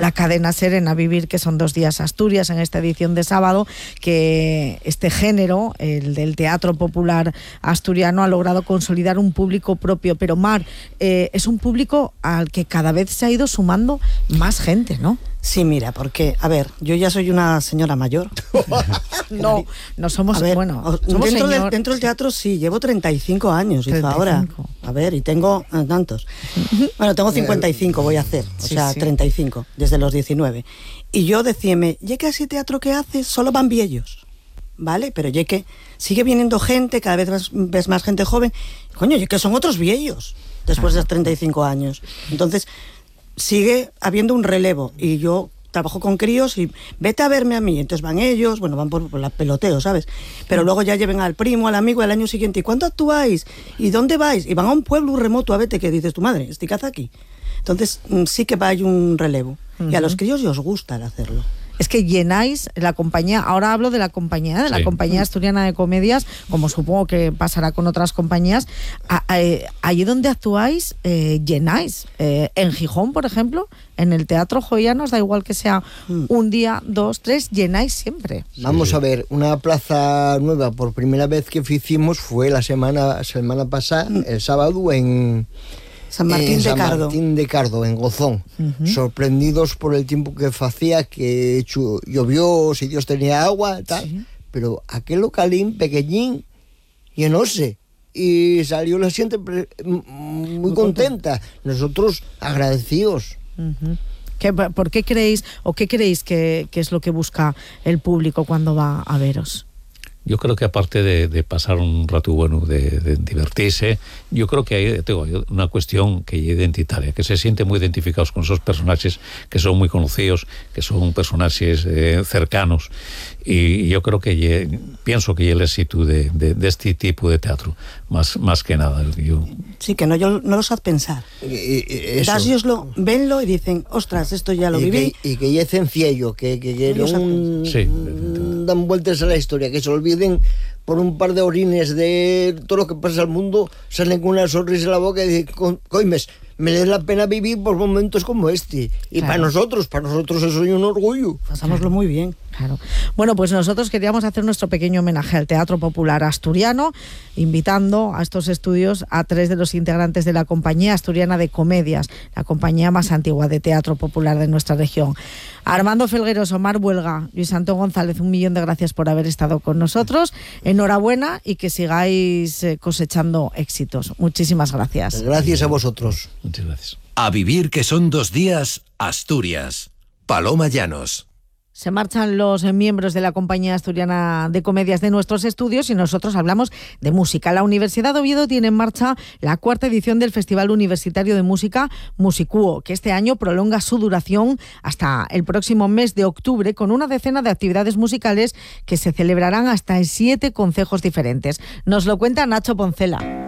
la cadena SER en A Vivir, que son 2 días Asturias, en esta edición de sábado, que este género, el del teatro popular asturiano, ha logrado consolidar un público propio. Pero Mar, es un público al que cada vez se ha ido sumando más gente, ¿no? Sí, mira, porque, a ver, yo ya soy una señora mayor. No somos, ver, bueno, somos dentro del teatro sí, llevo 35 años, 35. Ahora. A ver, y tengo tantos. Bueno, tengo 55, voy a hacer, sí. 35, desde los 19. Y yo decíame, ya que ese teatro que haces solo van viejos, ¿vale? Pero ya que sigue viniendo gente, cada vez ves más gente joven, coño, ya que son otros viejos, después de 35 años. Entonces, sigue habiendo un relevo, y yo trabajo con críos y vete a verme a mí, entonces van ellos, bueno, van por la peloteo, ¿sabes? Pero luego ya lleven al primo, al amigo, al año siguiente, ¿y cuándo actuáis? ¿Y dónde vais? Y van a un pueblo remoto, a vete, que dices tu madre, estoy caza aquí. Entonces sí que hay un relevo, y a los críos os gusta el hacerlo. Es que llenáis la compañía, ahora hablo de la compañía, la Compañía Asturiana de Comedias, como supongo que pasará con otras compañías. Allí donde actuáis, llenáis. En Gijón, por ejemplo, en el Teatro Joyano, os da igual que sea un día, 2, 3, llenáis siempre. Vamos a ver, una plaza nueva, por primera vez que hicimos fue la semana pasada, el sábado, en San Martín de Cardo, en Gozón. Sorprendidos por el tiempo que hacía, que llovió, si Dios tenía agua, tal. Pero aquel localín pequeñín llenóse y salió la gente muy contenta. Nosotros agradecidos. ¿Por qué creéis, o qué creéis que es lo que busca el público cuando va a veros? Yo creo que aparte de pasar un rato bueno, de divertirse, yo creo que hay una cuestión que es identitaria, que se sienten muy identificados con esos personajes que son muy conocidos, que son personajes cercanos, y yo creo que pienso que es el éxito de este tipo de teatro, más que nada. Sí, que no los haz pensar. Dásoslo, venlo y dicen, ostras, esto ya lo viví. Y que ya es sencillo, que no dan vueltas a la historia, que se olviden por un par de orines de todo lo que pasa al mundo, salen con una sonrisa en la boca y dicen, coimes, merece la pena vivir por momentos como este. Y para nosotros eso es un orgullo. Pasámoslo muy bien. Claro. Bueno, pues nosotros queríamos hacer nuestro pequeño homenaje al Teatro Popular Asturiano, invitando a estos estudios a 3 de los integrantes de la Compañía Asturiana de Comedias, la compañía más antigua de teatro popular de nuestra región. Armando Felgueros, Omar Huelga, Luis Antón González, 1.000.000 de gracias por haber estado con nosotros. Enhorabuena y que sigáis cosechando éxitos. Muchísimas gracias. Gracias a vosotros. Muchas gracias. A Vivir, que son 2 días, Asturias. Paloma Llanos. Se marchan los miembros de la Compañía Asturiana de Comedias de nuestros estudios y nosotros hablamos de música. La Universidad de Oviedo tiene en marcha la 4ª edición del Festival Universitario de Música Musicuo, que este año prolonga su duración hasta el próximo mes de octubre, con una decena de actividades musicales que se celebrarán hasta en 7 concejos diferentes. Nos lo cuenta Nacho Poncela.